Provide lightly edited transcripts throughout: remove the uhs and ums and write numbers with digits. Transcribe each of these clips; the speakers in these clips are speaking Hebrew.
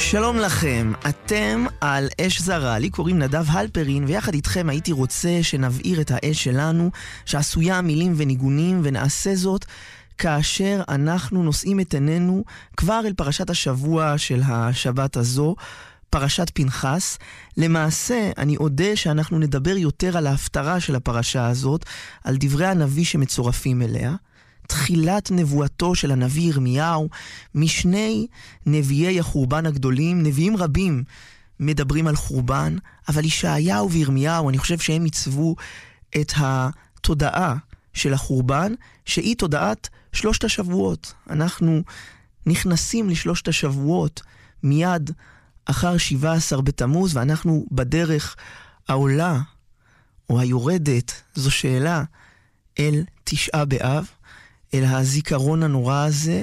שלום לכם, אתם על אש זרה, לי קוראים נדב הלפרין, ויחד איתכם הייתי רוצה שנבעיר את האש שלנו, שעשויה מילים וניגונים, ונעשה זאת כאשר אנחנו נושאים את עינינו כבר אל פרשת השבוע של השבת הזו, פרשת פנחס. למעשה, אני אודה שאנחנו נדבר יותר על ההפטרה של הפרשה הזאת, על דברי הנביא שמצורפים אליה. תחילת נבואתו של הנביא ירמיהו, משני נביאי החורבן הגדולים, נביאים רבים מדברים על חורבן, אבל ישעיהו וירמיהו, אני חושב שהם עיצבו את התודעה של החורבן, שהיא תודעת שלושת השבועות. אנחנו נכנסים לשלושת השבועות מיד אחר 17 בתמוז, ואנחנו בדרך העולה או היורדת, זו שאלה, אל 9 באב, אל הזיכרון הנורא הזה,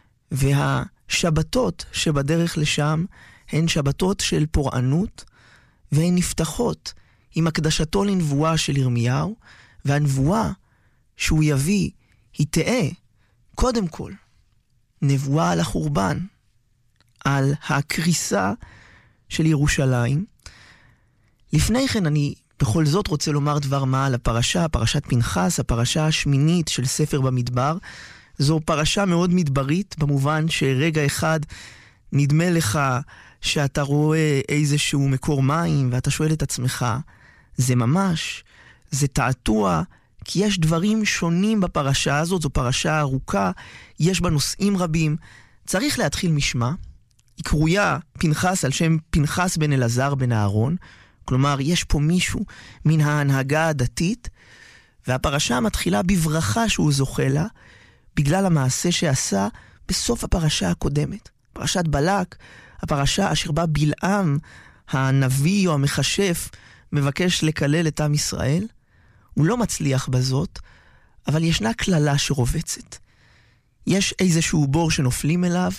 והשבתות שבדרך לשם הן שבתות של פורענות, והן נפתחות עם הקדשתו לנבואה של ירמיהו, והנבואה שהוא יביא, היא תהיה, קודם כל, נבואה על החורבן, על הקריסה של ירושלים. לפני כן אני בכל זאת רוצה לומר דבר מה על הפרשה, פרשת פנחס, הפרשה השמינית של ספר במדבר. זו פרשה מאוד מדברית, במובן שרגע אחד נדמה לך שאתה רואה איזשהו מקור מים, ואתה שואל את עצמך, זה ממש, זה תעתוע, כי יש דברים שונים בפרשה הזאת, זו פרשה ארוכה, יש בה נושאים רבים. צריך להתחיל משמה, היא קרויה פנחס על שם פנחס בן אלעזר בן אהרון, כלומר, יש פה מישהו מן ההנהגה הדתית, והפרשה מתחילה בברכה שהוא זוכה לה, בגלל המעשה שעשה בסוף הפרשה הקודמת. פרשת בלק, הפרשה אשר בה בלעם, הנביא או המחשף, מבקש לקלל את עם ישראל. הוא לא מצליח בזאת, אבל ישנה כללה שרובצת. יש איזשהו בור שנופלים אליו,